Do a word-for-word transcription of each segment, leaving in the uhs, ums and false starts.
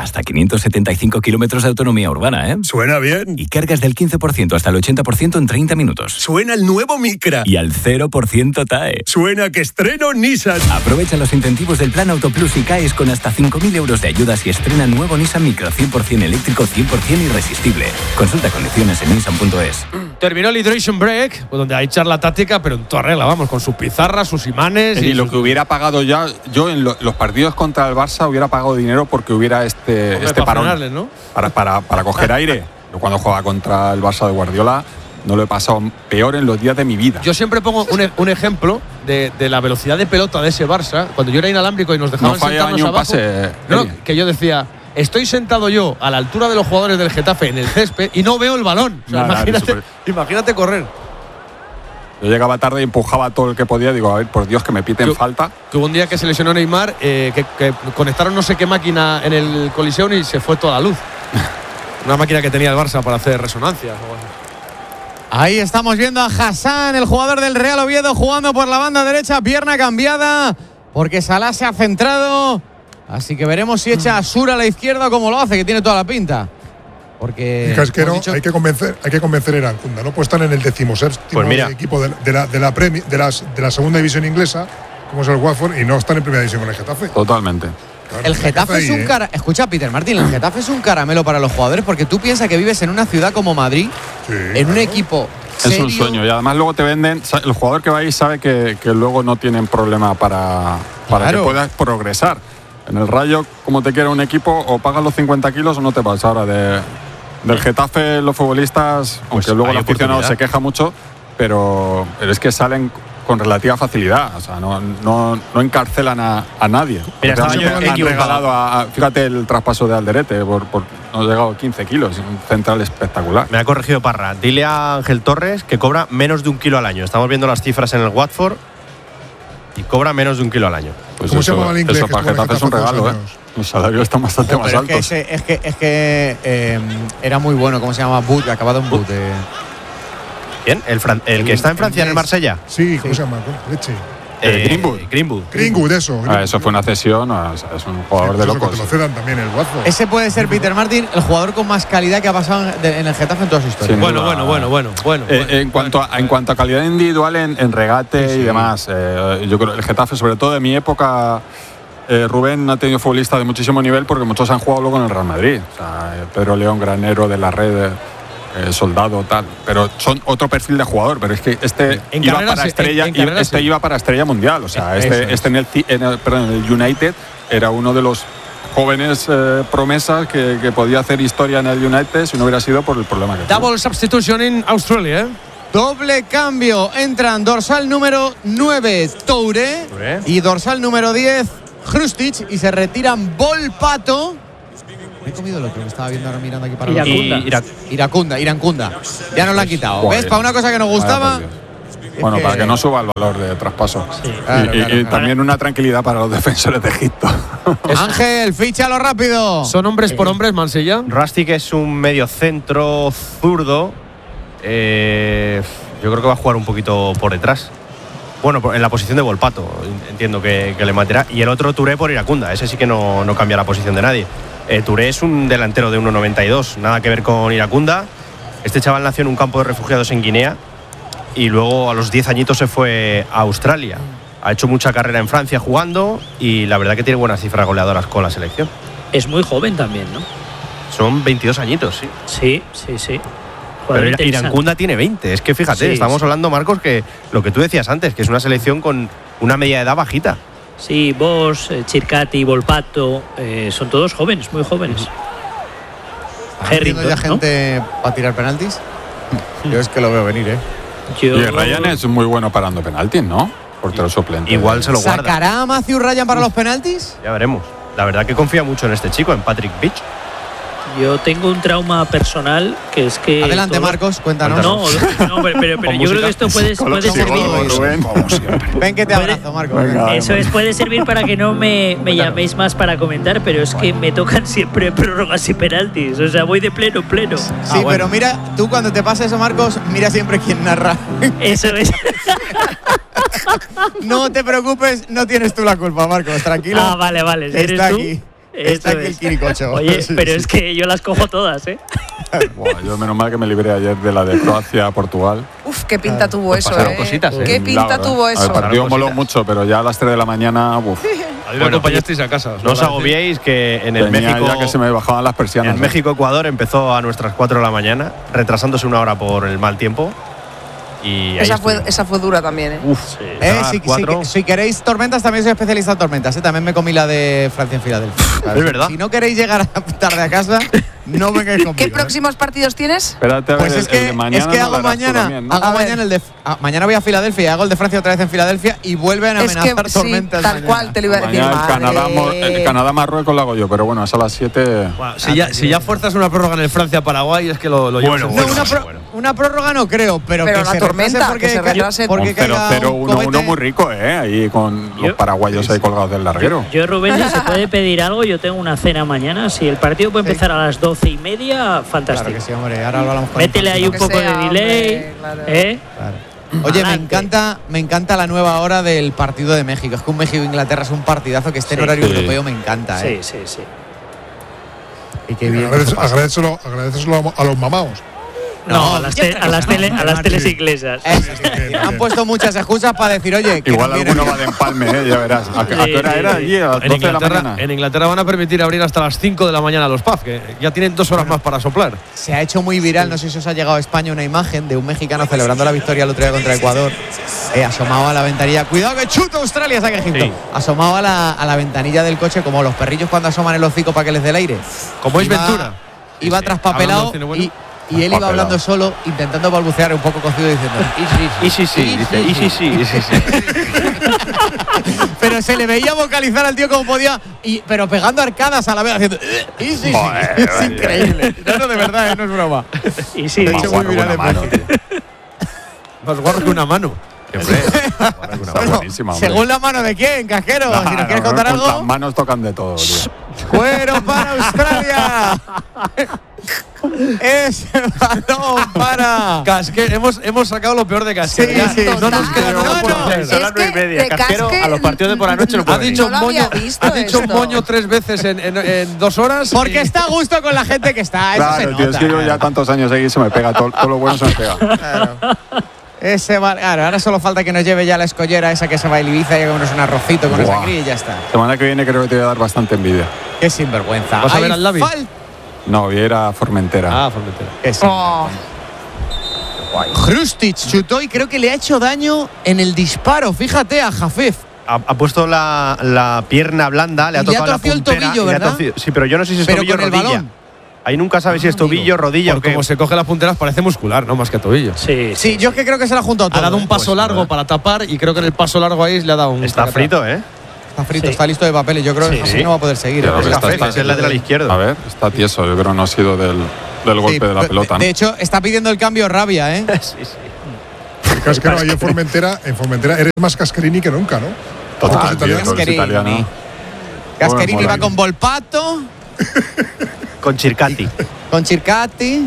Hasta quinientos setenta y cinco kilómetros de autonomía urbana, ¿eh? Suena bien. Y cargas del quince por ciento hasta el ochenta por ciento en treinta minutos. Suena el nuevo Micra. Y al cero por ciento T A E. Suena que estreno Nissan. Aprovecha los incentivos del Plan Auto Plus y caes con hasta cinco mil euros de ayudas y estrena nuevo Nissan Micra cien por ciento eléctrico, cien por ciento irresistible. Consulta condiciones en nissan punto es. Terminó el Hydration Break, pues donde hay charla táctica, pero en toda regla, vamos, con sus pizarras, sus imanes. Y, y lo sus... que hubiera pagado ya, yo en lo, los partidos contra el Barça hubiera pagado dinero porque hubiera este, Hombre, este para parón. frenarles, ¿no? Para, para, para coger aire. Yo cuando jugaba contra el Barça de Guardiola no lo he pasado peor en los días de mi vida. Yo siempre pongo un, un ejemplo de, de la velocidad de pelota de ese Barça. Cuando yo era inalámbrico y nos dejaban no falla sentarnos ni un abajo, pase. no, que yo decía, estoy sentado yo a la altura de los jugadores del Getafe en el césped y no veo el balón. O sea, Nada, imagínate, super... imagínate correr. Yo llegaba tarde y empujaba todo el que podía. Digo, a ver, por Dios, que me piten Yo, falta. Que hubo un día que se lesionó Neymar, eh, que, que conectaron no sé qué máquina en el Coliseum y se fue toda la luz. Una máquina que tenía el Barça para hacer resonancias. Ahí estamos viendo a Hassan, el jugador del Real Oviedo, jugando por la banda derecha, pierna cambiada, porque Salah se ha centrado. Así que veremos si echa a Sur a la izquierda como lo hace, que tiene toda la pinta. Porque y Casquero, dicho, hay que convencer, hay que convencer a Irankunda. No puede estar en el decimoséptimo pues mira, equipo de, de, la, de, la Premier, de, las, de la segunda división inglesa, como es el Watford, y no estar en primera división con el Getafe. Totalmente. Claro, el Getafe ahí, es un ¿eh? cara. Escucha, Peter Martín, el Getafe es un caramelo para los jugadores, porque tú piensas que vives en una ciudad como Madrid, sí, en claro. un equipo. Es serio. un sueño y además luego te venden, el jugador que va ahí sabe que, que luego no tienen problema para, para Claro. que puedas progresar. En el Rayo, como te quiera un equipo, o pagas los cincuenta kilos o no te vas. Ahora de, del Getafe los futbolistas, Pues aunque luego hay el aficionado oportunidad. se queja mucho, pero, pero es que salen con relativa facilidad. O sea, no, no, no encarcelan a, a nadie. Mira, estaba Han- yo han equivocado. regalado a, a- fíjate el traspaso de Alderete, por, por, nos ha llegado quince kilos, un central espectacular. Me ha corregido Parra. Dile a Ángel Torres que cobra menos de un kilo al año. Estamos viendo las cifras en el Watford y cobra menos de un kilo al año. Pues ¿Cómo eso, se llamaba el inglés eso que para estuvo en Getafe es un Getafe regalo, hace ¿eh? dos años? Los salarios están bastante más Pero es que, altos. ese- es que, es que eh, era muy bueno. ¿Cómo se llama? Boot, acabado en Boot. Eh. ¿Quién? ¿El, Fran- el que está en Francia, en el Marsella? Sí, ¿cómo se llama? Leche. Eh, Greenwood. Greenwood. Greenwood, eso. Ah, eso fue una cesión, o sea, es un jugador de Eso que locos. te lo cedan también el Watford. Ese puede ser Peter Martin, el jugador con más calidad que ha pasado en, de- en el Getafe en toda su historia. Sin Bueno, duda. bueno, bueno, bueno, bueno. Eh, bueno. en, cuanto a, en cuanto a calidad individual en, en regate Sí, sí. y demás, eh, yo creo que el Getafe, sobre todo de mi época, eh, Rubén ha tenido futbolistas de muchísimo nivel porque muchos han jugado luego en el Real Madrid. O sea, eh, Pedro León, Granero, de la Red, eh, Soldado, tal. Pero son otro perfil de jugador. Pero es que este En iba carrera para sí, estrella, en- en carrera este sí. iba para estrella mundial. O sea, Eso este, es. este en, el, ci- en el- perdón, en el United era uno de los jóvenes eh, promesas que, que podía hacer historia en el United si no hubiera sido por el problema que tuvo. Double substitution en Australia, ¿eh? Doble cambio. Entran dorsal número nueve, Toure, Toure. y dorsal número diez, Hrustic, y se retiran Volpato. Me he comido el otro que estaba viendo ahora mirando aquí para los Y Ira- Iracunda, Irancunda. Ya nos lo han quitado. Joder. ¿Ves? Para una cosa que nos Vaya gustaba. por Dios. Bueno, que- para que no suba el valor de traspaso. Claro, y y- claro, y claro. también una tranquilidad para los defensores de Egipto. Ángel, fíchalo rápido. Son hombres por hombres, Mansilla. Rustic es un medio centro zurdo. Eh, yo creo que va a jugar un poquito por detrás. Bueno, por- en la posición de Volpato, entiendo que, que le matará. Y el otro Touré por Iracunda. Ese sí que no, no cambia la posición de nadie. Eh, Touré es un delantero de uno noventa y dos, nada que ver con Iracunda. Este chaval nació en un campo de refugiados en Guinea y luego a los diez añitos se fue a Australia. Ha hecho mucha carrera en Francia jugando y la verdad que tiene buenas cifras goleadoras con la selección. Es muy joven también, ¿no? Son veintidós añitos, sí. Sí, sí, sí. Pero Jugador Ira- interesante. Irancunda tiene veinte. Es que fíjate, Sí, estamos sí. hablando, Marcos, que lo que tú decías antes, que es una selección con una media edad bajita. Sí, Bosch, eh, Chircati, Volpato, eh, son todos jóvenes, muy jóvenes. ¿Están viendo ya Harrington, ¿no? gente para tirar penaltis? Yo es que lo veo venir, ¿eh? Yo- Y Ryan es muy bueno parando penaltis, ¿no? Portero suplente. Igual se lo guarda. ¿Sacará a Matthew Ryan para los penaltis? Ya veremos. La verdad que confía mucho en este chico, en Patrick Beach. Yo tengo un trauma personal que es que. Adelante, todo- Marcos, cuéntanos. No, no, pero, pero, pero Con yo creo música. que esto puede, puede Psicólogo, servir. Rubén. Ven que te Puede- abrazo, Marcos. Venga. Eso es, puede servir para que no me, me llaméis más para comentar, pero es que me tocan siempre prórrogas y penaltis. O sea, voy de pleno en pleno. Sí, Ah, bueno. pero mira, tú cuando te pasa eso, Marcos, mira siempre quién narra. Eso es. No te preocupes, no tienes tú la culpa, Marcos, tranquilo. Ah, vale, vale. Si eres Está tú. aquí. Está Eso aquí el es. Quiricocho. Oye, Sí, pero sí. es que yo las cojo todas, ¿eh? Buah, yo menos mal que me libré ayer de la de Croacia a Portugal. Uf, qué pinta tuvo eso, pasaron ¿eh? cositas, ¿eh? Qué La pinta verdad. tuvo El eso. partido moló cositas. mucho, pero ya a las tres de la mañana, uf, A mí me Bueno, acompañasteis a casa. No os parece? agobiéis que en el tenía México. ya que se me bajaban las persianas. En ¿eh? México-Ecuador empezó a nuestras cuatro de la mañana, retrasándose una hora por el mal tiempo. Y ahí Esa fue, estuvimos. esa fue dura también, ¿eh? Uf, Eh, a las si, si- cuatro. si queréis tormentas, también soy especialista en tormentas. ¿eh? También me comí la de Francia en Filadelfia. Claro, Es verdad. Si no queréis llegar tarde a casa, no vengáis conmigo. ¿Qué ¿eh? próximos partidos tienes? Espérate a ver, Pues es el- que, el de mañana es que no hago lo harás tú mañana, también, ¿no? hago A ver. mañana el de ah, mañana voy a Filadelfia y hago el de Francia otra vez en Filadelfia y vuelven a Es que amenazar sí, tormentas. tal mañana. cual te lo iba a decir. Mañana el Canadá, Madre. Mo- el Canadá Marruecos lo hago yo, pero bueno, es a las siete. Bueno, si, ya, si ya fuerzas una prórroga en el Francia-Paraguay, es que lo, lo llevas Bueno, en No, serio. una, pro- una prórroga no creo, pero, Pero que la se tormenta, retrase porque que se ca- retrase. porque Un cero caiga cero un uno uno cohete. muy rico, ¿eh? Ahí con los Yo- paraguayos ahí colgados del larguero. Yo, Rubén, si se puede pedir algo, yo tengo una cena mañana. Si el partido puede empezar a las doce y media, Claro fantástico. que sí, hombre. Ahora lo hablamos con Métele ahí un que poco sea, de delay. hombre, claro. ¿eh? Claro. Oye, me Adelante. encanta, me encanta la nueva hora del partido de México. Es que un México-Inglaterra es un partidazo que esté en Sí. horario Sí. europeo me encanta, Sí, ¿eh? sí, sí. Y qué bien. Agradece- eso pasa. Agradeceselo, agradeceselo a los mamaos. No, a las, te- a las, tele- a las teles inglesas. Eso es. Han puesto muchas excusas para decir, oye, que Igual no viene alguno bien. va de empalme, ¿eh? Ya verás. ¿A, qué- a Sí, qué hora sí, era sí. allí? A las En doce de la Inglaterra, mañana. en Inglaterra van a permitir abrir hasta las cinco de la mañana los pubs, que ya tienen dos horas más para soplar. Se ha hecho muy viral, no sé si os ha llegado a España una imagen de un mexicano celebrando la victoria el otro día contra Ecuador, eh, asomado a la ventanilla. Cuidado que chuta Australia, saca Egipto. Sí. Asomado a la, a la ventanilla del coche, como los perrillos cuando asoman el hocico para que les dé el aire. Como es Iba- Ventura. Iba Sí, sí. traspapelado Hablando de cine bueno. y, y él iba Traspapelado. hablando solo, intentando balbucear un poco cocido diciendo. Y sí, sí, dice, y sí, sí, y sí, sí. Pero se le veía vocalizar al tío como podía, y, pero pegando arcadas a la vez, haciendo. "Eh, y sí, sí". Joder, Es vaya. increíble. No, no, de verdad, eh, no es broma. Y sí, Se ha Más hecho guarro muy que viral una en mano, México. tío. Más guarro que una mano. Hombre, Está Bueno, buenísima, hombre. según la mano de quién, casquero. No, si nos no, quieres no, contar con Las algo. manos tocan de todo, tío. Cuero para Australia. Ese balón para. Casque, hemos, hemos sacado lo peor de Casquero. Sí, Ya, sí. no nos queda Total. nada por No, no. hacer. Son las Es nueve y que media. de Casquero, Casque- a los partidos de por la noche no Ha puede dicho, No lo había moño, visto ha dicho esto. moño tres veces en, en- en dos horas. Porque y- está a gusto con la gente que está. Eso se Claro, tío, es nota, que yo ya claro. tantos años aquí se me pega, todo, todo lo bueno se me pega. Ese va- claro, ahora solo falta que nos lleve ya la escollera esa que se va a Ibiza y hagamos un arrocito con esa Buah. cría y ya está. Semana que viene creo que te voy a dar bastante envidia. Qué sinvergüenza. ¿Vas a Hay ver al Lavi? fal- No, voy a ir a Formentera. Ah, Formentera. Qué sin- Oh, Hrustic chutó y creo que le ha hecho daño en el disparo. Fíjate a Jafef. Ha, ha puesto la, la pierna blanda, le ha Y le ha tocado la torcido el puntera tobillo, y le ha ¿verdad? torcido- Sí, pero yo no sé si es Pero tobillo o con el rodilla. balón. Ahí nunca sabes si es Ah, tobillo, rodilla Por o qué. como se coge las punteras parece muscular, no más que tobillo. Sí, Sí, yo es que creo que se la ha juntado todo. Ha dado ¿eh? un paso Pues, largo nada. para tapar y creo que en el paso largo ahí le ha dado un. Está frito, ¿eh? Está frito, Sí. está listo de papeles. Yo creo que Sí, así sí. no va a poder seguir. Pero ¿eh? que Es está- Café, está- es el lateral izquierdo. A ver, está tieso. Yo creo que no ha sido del, del golpe Sí, de la de- pelota. ¿no? De hecho, está pidiendo el cambio rabia, ¿eh? Sí, sí. Casquero, ahí en Formentera, en Formentera eres más Casquerini que nunca, ¿no? Total, Otros tío, italianos. todo es Casquerini. italiano. Casquerini Bueno, va mola. con Volpato, Con Chircati. con Circati.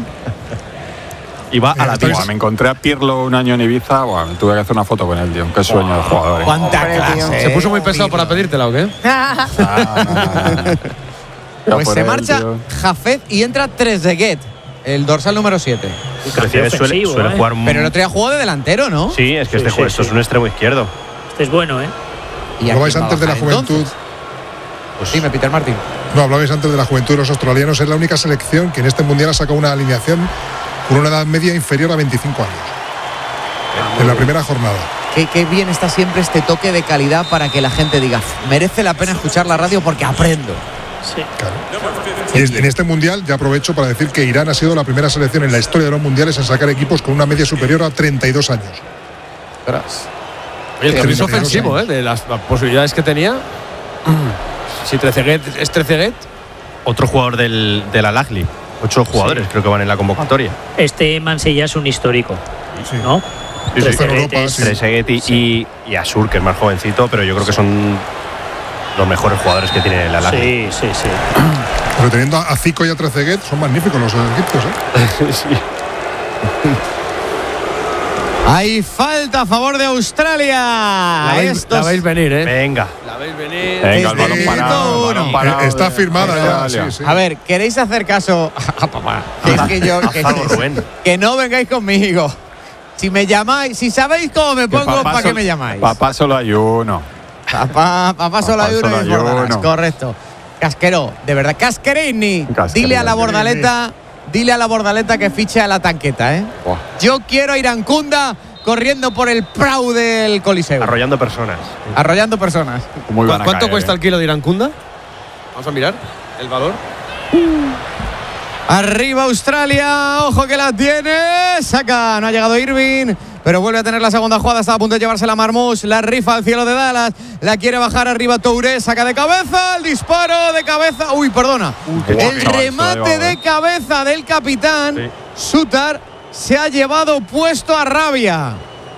Y va a la Estoy- Buah, me encontré a Pirlo un año en Ibiza. Buah, me tuve que hacer una foto con él, tío. Qué sueño de jugador. ¿eh? ¿Cuánta Hombre, clase? tío. ¿Se puso muy pesado Pirlo. para pedírtela o qué? Ah, no, no, no. Ya Pues por se él, marcha tío. Jafet y entra Trezeguet, el dorsal número siete. Suele, suele, suele ¿eh? jugar Pero el otro día jugó de delantero, ¿no? Sí, es que Sí, este sí, juego, esto sí. es un extremo izquierdo. Este es bueno, ¿eh? ¿Y a Hablabais quién va a antes de la bajar, juventud. entonces? Pues, Dime, Peter Martín. No, hablabais antes de la juventud de los australianos. Es la única selección que en este mundial ha sacado una alineación con una edad media inferior a veinticinco años. En la primera jornada. Qué, qué bien está siempre este toque de calidad para que la gente diga, merece la pena escuchar la radio porque aprendo. Sí. Claro. Y es- en este mundial ya aprovecho para decir que Irán ha sido la primera selección en la historia de los mundiales en sacar equipos con una media superior a treinta y dos años. Oye, el Sí, tenis sí, ofensivo, sí. ¿eh? De las, las posibilidades que tenía. Si Trezeguet es Trezeguet. otro jugador del, del Al-Ahly. Ocho jugadores creo que van en la convocatoria. Este Mansilla es un histórico, Sí. ¿no? Sí, sí. Trezeguet Fue en Europa, es- sí. Trezeguet y, y, y Asur, que es más jovencito, pero yo creo que son los mejores jugadores que tiene el Al-Ahly. Sí, sí, sí. Pero teniendo a Zico y a Trezeguet, son magníficos los egipcios, ¿eh? Sí. Hay falta a favor de Australia. La veis, Estos- la veis venir, ¿eh? Venga. La veis venir. Venga, el balón Desde parado. el balón uno. parado Está de- firmada de ya. Australia. Sí, sí. A ver, ¿queréis hacer caso a papá? Que es que yo. Que, Haz algo, Rubén. que no vengáis conmigo. Si me llamáis, si sabéis cómo me Que pongo, papá ¿para qué sol- me llamáis? Papá solo hay uno. Papá, papá solo Papá hay uno solo y es hay Bordalás, uno. correcto. Casquero, de verdad, Casquerini. Casquerini. Dile a la Bordaleta, dile a la Bordaleta que fiche a la tanqueta, ¿eh? Buah. Yo quiero a Irancunda corriendo por el prau del Coliseo. Arrollando personas. Arrollando personas. Muy van a ¿Cuánto caer, cuesta eh. el kilo de Irancunda? Vamos a mirar el valor. Arriba Australia, ojo que la tiene. Saca, no ha llegado Irving, pero vuelve a tener la segunda jugada. Está a punto de llevarse la Marmoush, la rifa al cielo de Dallas. La quiere bajar arriba Touré, saca de cabeza, el disparo de cabeza. Uy, perdona. qué el chaval, se lo ha remate llevado, de eh. cabeza del capitán Sí. Sutar se ha llevado puesto a Rabia.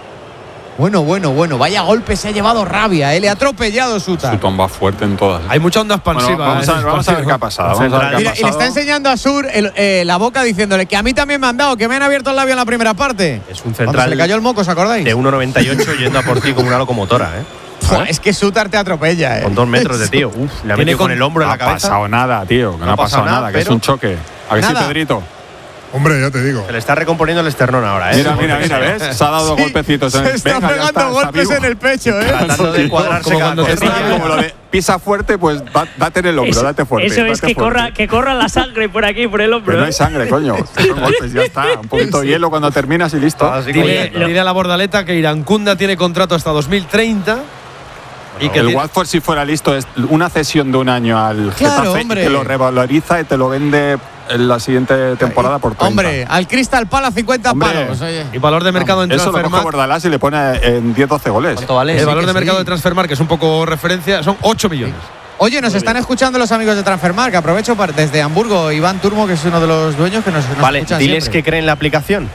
Bueno, bueno, bueno, vaya golpe se ha llevado Rabia, eh. Le ha atropellado Sutar. Sutton va fuerte en todas. Hay mucha onda Bueno, expansiva. vamos, a en ver, el vamos a ver partido. qué ha pasado. Vamos a ver qué ha Mira, y le está pasado. enseñando a Sur el- eh, la boca diciéndole que a mí también me han dado, que me han abierto el labio en la primera parte. Es un Cuando se central le cayó el moco, ¿os acordáis? de uno noventa y ocho yendo a por ti como una locomotora, ¿eh? Fua, es que Sutar te atropella, eh. Con dos metros de tío. Uf, le ha Tiene metido con con- el hombro en No la ha cabeza. pasado nada, tío. Que no, ha pasado nada, que es pero- un choque. ¿A que sí, Nada. Pedrito? Hombre, ya te digo. Se le está recomponiendo el esternón ahora, ¿eh? Mira, mira, mira, ¿ves? Se ha dado Sí, golpecitos. se en el- está Venga, ya pegando está, está golpes vivo. en el pecho, eh. Tratando de cuadrarse Como cada cuando te Es cosilla. traen como lo de pisa fuerte, pues da- date en el hombro, Eso- date fuerte. Eso es date que fuerte. corra, que corra la sangre por aquí, por el hombro. Pero no ¿eh? hay sangre, coño. Son golpes, ya está. Un poquito de hielo cuando terminas y listo. Así Dile, como- dile a la Bordaleta que Irancunda tiene contrato hasta dos mil treinta. Y que el tiene- Watford, si fuera listo, es una cesión de un año al Claro, Getafe, hombre. que lo revaloriza y te lo vende en la siguiente temporada por treinta. Hombre, al Crystal Palace cincuenta Hombre. palos. Oye. y valor de mercado en Eso lo coge Transfermarkt. Bordalás y le pone en diez doce goles. ¿Cuánto vale? El Sí valor que de mercado sí. de Transfermarkt, que es un poco referencia, son ocho millones. Oye, nos están escuchando los amigos de Transfermarkt. Aprovecho para- desde Hamburgo, Iván Turmo, que es uno de los dueños que nos, nos Vale, escucha diles siempre. que creen la aplicación.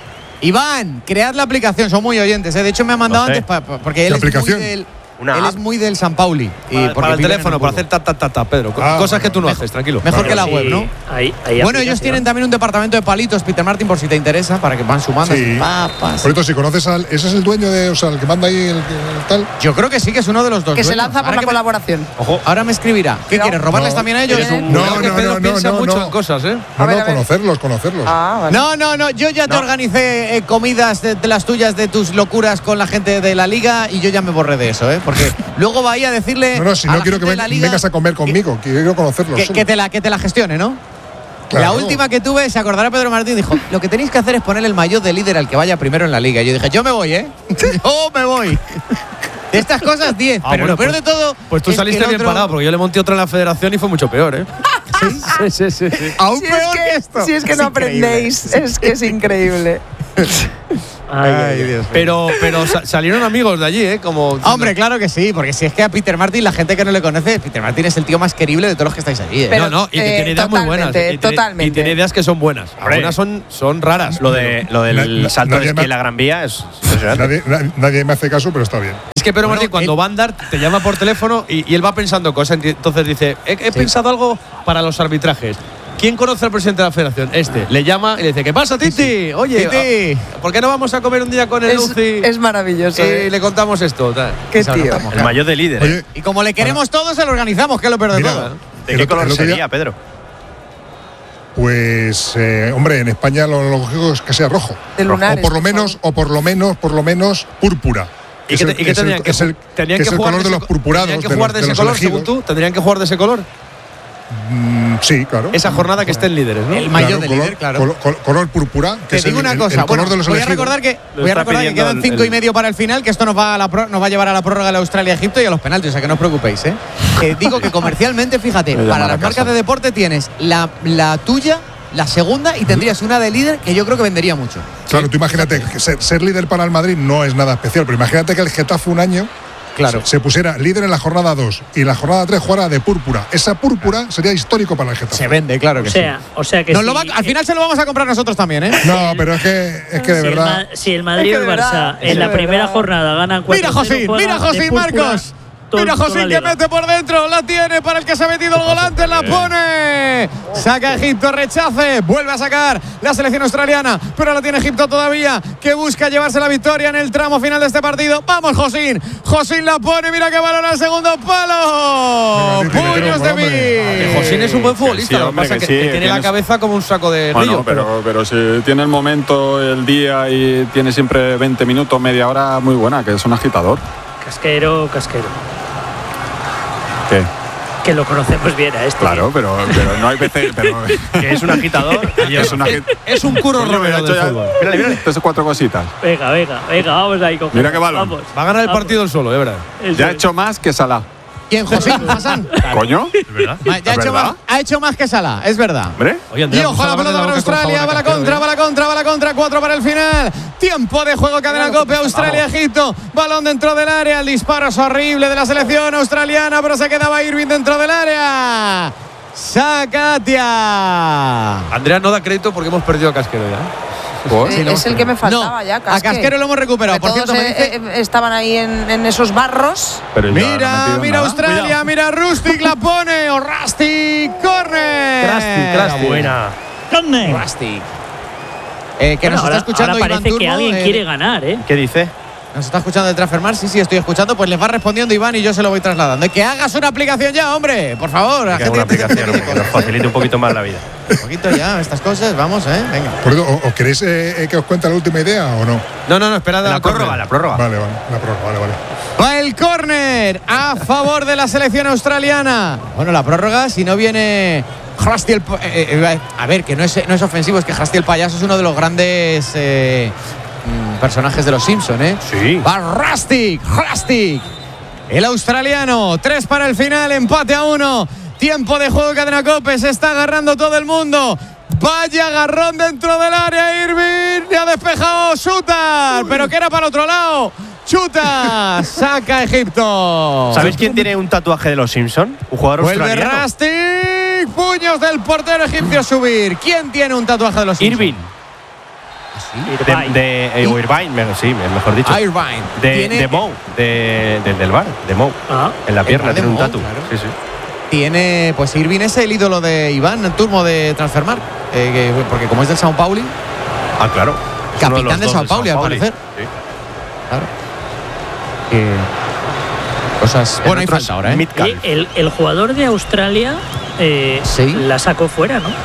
Iván, cread la aplicación, son muy oyentes. ¿eh? De hecho, me ha mandado Lo sé. antes pa- pa- porque él ¿Qué es, muy aplicación? del, Una él app. es muy del San Pauli. Y Para, porque para el vive en teléfono, para Hamburgo. hacer ta, ta, ta, ta, Pedro. Ah, Cosas que tú no mejor- haces, tranquilo. Mejor que la Sí, web, ¿no? hay- hay Bueno, ellos aplicación. tienen también un departamento de palitos, Peter Martin, por si te interesa, para que van sumando. Sí. así, pa, pa, Por cierto, si conoces al. Ese es el dueño de. O sea, el que manda ahí el, el tal. Yo creo que sí, que es uno de los dos. Que se dueños. lanza por Ahora la que me- colaboración. Ojo, ahora me escribirá. ¿Qué No. quieres? ¿Robarles No. también a ellos? Eres un- No, Cuidado que no, Pedro no, piensa no, mucho no. en cosas, ¿eh? No, A ver, no, a ver. conocerlos, conocerlos. Ah, vale. No, no, no. Yo ya te No. organicé eh, comidas de, de las tuyas, de tus locuras con la gente de la liga y yo ya me borré de eso, ¿eh? Porque luego va ahí a decirle. No, no, si a no la quiero que gente de ven- la liga vengas a comer conmigo, quiero conocerlos. Que, solo. que te la, que te la gestione, ¿no? Claro. La última que tuve, se acordará Pedro Martín, dijo: lo que tenéis que hacer es poner el maillot de líder al que vaya primero en la liga. Y yo dije: yo me voy, ¿eh? Yo me voy. De estas cosas, diez. Ah, pero bueno, lo peor pues- de todo. Pues tú es que saliste el bien otro- parado, porque yo le monté otra en la federación y fue mucho peor, ¿eh? sí, sí, sí, sí. Aún Si es peor que, que, esto. si es que no increíble. aprendéis, es que es increíble. Ay, ay, ay. Dios mío. Pero, pero sa- salieron amigos de allí, ¿eh? Como, Ah, hombre, claro que sí, porque si es que a Peter Martin, la gente que no le conoce, Peter Martin es el tío más querible de todos los que estáis allí. ¿eh? Pero- no, no, y que eh, tiene ideas muy buenas. totalmente, y tiene, totalmente. Y tiene ideas que son buenas. Hombre. Algunas son, son raras. Lo, de, lo del Na- na- salto de nadie esquí me- en la Gran Vía es impresionante. Nadie, na- nadie me hace caso, pero está bien. Es que Pedro Bueno, Martín, cuando él- va a andar, te llama por teléfono y, y él va pensando cosas. Entonces dice: He, he pensado algo para los arbitrajes. ¿Quién conoce al presidente de la federación? Este. Le llama y le dice: ¿Qué pasa, Titi? Oye, Titi. ¿a- ¿por qué no vamos a comer un día con el Es, Luci? es maravilloso. y ¿eh? le contamos esto. Tal. Qué Y se lo tío. contamos. El maillot de líder. ¿eh? Oye, Y como le queremos todos, se lo organizamos, que es lo peor de Mira, todo. ¿De el qué otro- color el otro día- sería, Pedro? pues, eh, hombre, en España lo lógico es que sea rojo. De lunares, o por lo por menos, favor. o por lo menos, por lo menos, púrpura. ¿Y Es qué, el- te- y qué es el- tendrían que, es el- tenían que es que el jugar color de ese los co- purpurados. ¿Tendrían que de jugar los- de de ese los color, elegidos. según tú? ¿Tendrían que jugar de ese color? Mm, sí, claro. Esa jornada que estén líderes, ¿no? El maillot de color, líder, claro. Color, color- color púrpura. Que Te es digo el, una el- cosa, el color bueno, de los voy a elegidos. recordar que, Lo voy a está recordar que pidiendo quedan el- cinco y el- medio para el final, que esto nos va a, la pro- nos va a llevar a la prórroga de Australia-Egipto y a los penaltis, o sea que no os preocupéis, ¿eh? Que digo que comercialmente, fíjate, Me llaman para a las casa. marcas de deporte tienes la, la tuya, la segunda, y tendrías una de líder que yo creo que vendería mucho. Claro, tú imagínate que ser, ser líder para el Madrid no es nada especial, pero imagínate que el Getafe un año Claro. se, se pusiera líder en la jornada dos y en la jornada tres jugara de púrpura. Esa púrpura sería histórico para el Getafe. Se vende, claro que O sea, sí. o sea que Nos si, lo va- al final se lo vamos a comprar nosotros también, ¿eh? No, pero es que, es que de si el, verdad. Ma- si el Madrid Es y que el de verdad, Barça es en la de primera verdad. jornada ganan cuatro Mira, José, mira, José Marcos. todo- Mira toda José la que liga. mete por dentro. La tiene para el que se ha metido el volante. La pone. Saca Egipto, rechace. Vuelve a sacar la selección australiana. Pero la tiene Egipto todavía, que busca llevarse la victoria en el tramo final de este partido. Vamos, Josín. Josín la pone. Mira que balón al segundo palo. Venga, Titi, Puños de hombre. Que mí. Josín es un buen futbolista. Sí, lo que hombre, pasa que es que, sí, que tiene la tienes- cabeza como un saco de Bueno, río. pero, pero si tiene el momento, el día y tiene siempre veinte minutos, media hora, muy buena, que es un agitador. Casquero, casquero. ¿Qué? Que lo conocemos bien a este. Claro, pero, pero no hay veces. Pero, Que es un agitador. es un agit- Es un Curro Coño, me ha Romero hecho del ya- fútbol. Mírale, mírale. Tres o cuatro cositas. Venga, venga, venga, vamos ahí. Con Mira qué balón. Vamos. Va a ganar el Vamos. partido el solo, de verdad. Eso Ya ha es. hecho más que Salah. ¿Quién, Josín? Hassan. ¿Coño? ¿Verdad? Ya ha ¿Es hecho, verdad? más, ha hecho más que Salah, es verdad. ¿Hombre? Oye, Y Andrea, ojo a la vamos pelota darle para boca con Australia, sabor va a la casquero, contra, ¿eh? va la contra, va la contra, cuatro para el final. Tiempo de juego, cadena cope, Australia, Egipto. Balón dentro del área, el disparo es horrible de la selección australiana, pero se quedaba Irving dentro del área. Sakatia. Andrea no da crédito porque hemos perdido a Casquero ya. ¿Por? Eh, es el que me faltaba No, ya, a Casque. Casquero lo hemos recuperado. Que Por todos, cierto, me eh, dice… eh, estaban ahí en, en esos barros. Pero ya no ha Mira, metido mira nada. Australia, Cuidado. mira Rustic la pone. O Rustic, corner. Krusty, Krusty. Buena. Rustic. Eh, que Bueno, nos ahora, está escuchando ahora Iván parece que Turbo, alguien eh, quiere ganar, ¿eh? ¿Qué dice? Nos está escuchando de Transfermar, sí, sí, estoy escuchando. Pues les va respondiendo Iván y yo se lo voy trasladando. Que hagas una aplicación ya, hombre, por favor. La Que haga una gente aplicación hombre, que nos facilite un poquito más la vida. Un poquito ya, estas cosas, vamos, ¿eh? Venga. Por eso, ¿o- ¿os queréis eh, eh, que os cuente la última idea o no? No, no, no, esperad a La la prórroga, córner. la prórroga. Vale, vale, la prórroga, vale, vale. Va el córner a favor de la selección australiana. Bueno, la prórroga, si no viene Krusty el… pa- eh, eh, a ver, que no es, no es ofensivo, es que Krusty el payaso es uno de los grandes eh, mm, personajes de los Simpson, ¿eh? Sí. Va Rustic, Rustic. El australiano, tres para el final, empate a uno. Tiempo de juego, cadena cope, se está agarrando todo el mundo. Vaya agarrón dentro del área, Irving. Le ha despejado Chutar, pero que era para el otro lado. Chuta, saca Egipto. ¿Sabéis quién tiene un tatuaje de los Simpson? Un jugador Vuelve australiano. Rustic. Puños del portero egipcio a subir. ¿Quién tiene un tatuaje de los Simpsons? Irving. Irvine. De, de, eh, o Irvine, me- sí, mejor dicho. Irvine. De, Tiene- de Mou, de, de- del bar, de Mou. Ah. En la pierna bar de tiene un Mou, tatu. claro. Sí, sí. Tiene, pues Irving es el ídolo de Iván Turmo de Transfermar. Eh, que- porque como es del Sao Paulo, Ah, claro. Es uno Capitán los de dos Sao del Paulo, al Pauli. parecer. Sí. claro. Que cosas. Bueno, hay otro falta ahora, ¿eh? Mitcal. Oye, el, el jugador de Australia eh, Sí. la sacó fuera, ¿no?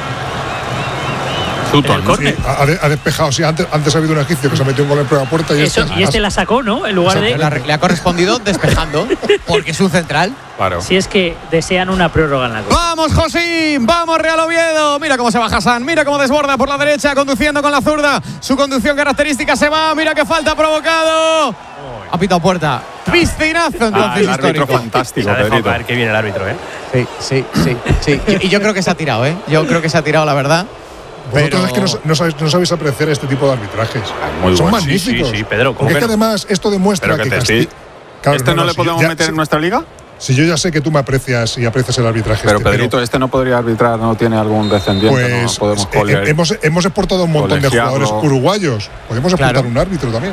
Sutton, En el ¿no? córner. Sí, ha, ha de- ha despejado. Sí, antes, antes ha habido un egipcio que se metió un gol en prueba puerta y Eso, este, y este la sacó, ¿no? En lugar Le ha- de. le ha correspondido despejando, porque es un central. Claro. Si es que desean una prórroga en la Copa. ¡Vamos, Josín! ¡Vamos, Real Oviedo! Mira cómo se va Hassan, mira cómo desborda por la derecha, conduciendo con la zurda. Su conducción característica se va, mira qué falta provocado. Ha pitado puerta. Piscinazo Ah, entonces el árbitro histórico. fantástico, Se ha dejado Pedrito. caer que viene el árbitro, ¿eh? Sí, sí, sí, sí. Y, y yo creo que se ha tirado, ¿eh? Yo creo que se ha tirado, la verdad. Vosotros Pero- es que no, no sabéis, no sabéis apreciar este tipo de arbitrajes. muy Son bueno. Sí, sí, magníficos. sí, Pedro, ¿cómo Porque que es que no? además esto demuestra Pero que que te Casti- estoy- Claro, ¿Este no, le si podemos ya- meter si- en nuestra liga? Si yo ya sé que tú me aprecias y aprecias el arbitraje. Pero este, Pedrito, este no podría arbitrar, no tiene algún descendiente, pues no podemos eh, coler. hemos, hemos exportado un montón de colegiarlo. jugadores uruguayos. Podemos exportar Claro. un árbitro también.